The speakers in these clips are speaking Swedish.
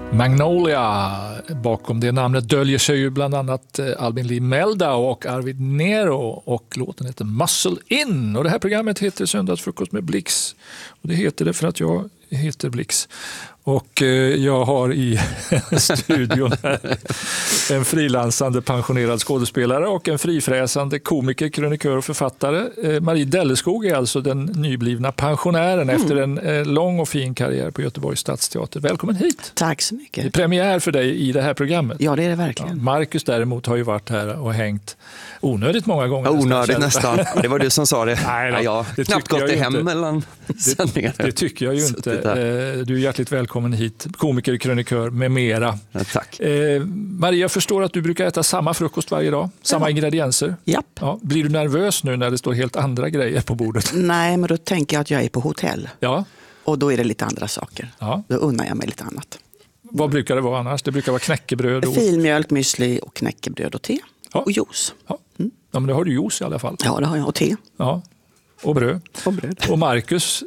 Magnolia. Bakom det namnet döljer sig ju bland annat Albin Lee Meldau och Arvid Nero, och låten heter Muscle In. Och det här programmet heter Söndagsfrukost med Blix, och det heter det för att jag heter Blix. Och jag har i studion här en frilansande pensionerad skådespelare och en frifräsande komiker, krönikör och författare. Marie Delleskog är alltså den nyblivna pensionären efter en lång och fin karriär på Göteborgs stadsteater. Välkommen hit. Tack så mycket. Det är premiär för dig i det här programmet. Ja, det är det verkligen. Ja, Marcus däremot har ju varit här och hängt onödigt många gånger. Onödigt nästan. Det var du som sa det. Nej, jag har knappt gått det hem mellan sändningarna. Det tycker jag ju inte. Du är hjärtligt välkommen hit. Komiker, krönikör med mera. Ja, tack. Maria, jag förstår att du brukar äta samma frukost varje dag. Samma ingredienser. Japp. Ja. Blir du nervös nu när det står helt andra grejer på bordet? Nej, men då tänker jag att jag är på hotell. Ja. Och då är det lite andra saker. Ja. Då unnar jag mig lite annat. Vad brukar det vara annars? Det brukar vara knäckebröd och... Filmjölk, müsli och knäckebröd och te. Ja. Och juice. Ja. Ja, men då har du juice i alla fall. Ja, det har jag. Och te. Ja. Och bröd. Och Marcus,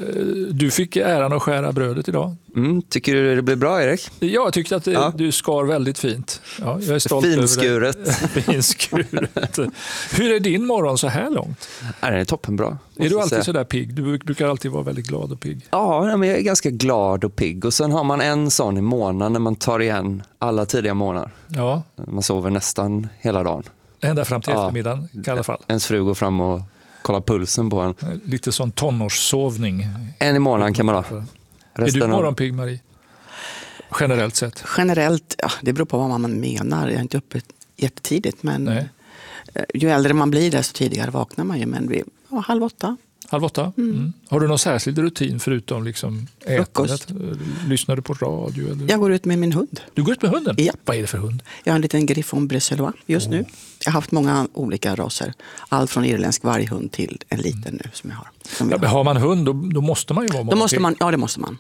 du fick äran att skära brödet idag. Tycker du det blir bra, Erik? Ja, jag tyckte att du skar väldigt fint. Ja, jag är stolt Finskuret. över det. Finskuret. Hur är din morgon så här långt? Ja, den är toppenbra. Är du alltid så där pigg? Du brukar alltid vara väldigt glad och pigg. Ja, men jag är ganska glad och pigg. Och sen har man en sån i månaden när man tar igen alla tidiga månader. Ja. Man sover nästan hela dagen. Ända fram till eftermiddagen i alla fall. Ens fru går fram och kollar pulsen på en. Lite sån tonårssovning. En i månaden kan man ha. Är du morgonpigg, Marie? Generellt sett? Generellt, ja, det beror på vad man menar. Jag är inte uppe jättetidigt, men Nej. Ju äldre man blir desto tidigare vaknar man ju. Men vid 7:30. 7:30? Mm. Har du någon särskild rutin förutom liksom frukost? Lyssnar du på radio? Eller? Jag går ut med min hund. Du går ut med hunden? Ja. Vad är det för hund? Jag har en liten Griffon Bruxellois just nu. Jag har haft många olika raser. Allt från irländsk varghund till en liten nu som jag har. Ja, har man hund då måste man ju vara morgonpigg. Ja, det måste man.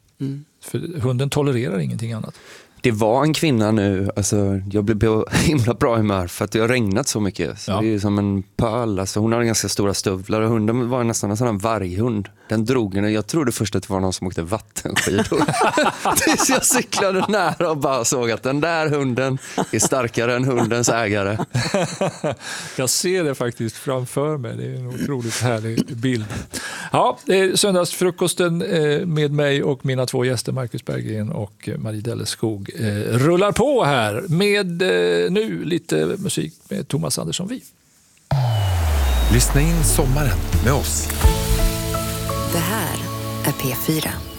För hunden tolererar ingenting annat. Det var en kvinna nu, alltså, jag blev på himla bra humör för att det har regnat så mycket. Så det är som en pöl. Alltså, hon har ganska stora stövlar och hunden var nästan en sån här varghund. Den drog henne. Jag trodde först att det var någon som åkte vattenskidor. Tills jag cyklade nära och bara såg att den där hunden är starkare än hundens ägare. Jag ser det faktiskt framför mig. Det är en otroligt härlig bild. Ja, söndagsfrukosten med mig och mina två gäster, Marcus Berggren och Marie Delleskog, rullar på här med nu lite musik med Thomas Andersson Vi. Lyssna in sommaren med oss. Det här är P4.